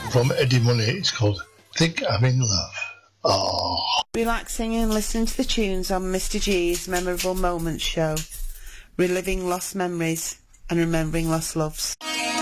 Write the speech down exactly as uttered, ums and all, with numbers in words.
from Eddie Money. It's called Think I'm in Love. Oh. Relaxing and listening to the tunes on Mister G's Memorable Moments show. Reliving lost memories and remembering lost loves.